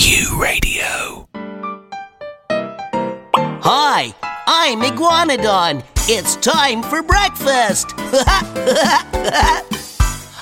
Q Radio. Hi, I'm Iguanodon. It's time for breakfast.